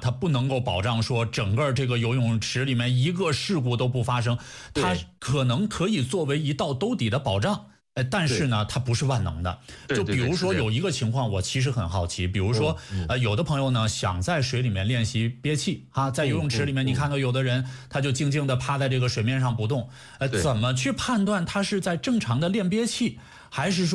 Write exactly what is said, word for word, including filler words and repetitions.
它不能够保障说整个这个游泳池里面一个事故都不发生，它可能可以作为一道兜底的保障。呃，但是呢，它不是万能的。就比如说有一个情况，我其实很好奇，比如说，呃，有的朋友呢想在水里面练习憋气啊，在游泳池里面，你看到有的人他就静静地趴在这个水面上不动，呃，怎么去判断他是在正常的练憋气，还是说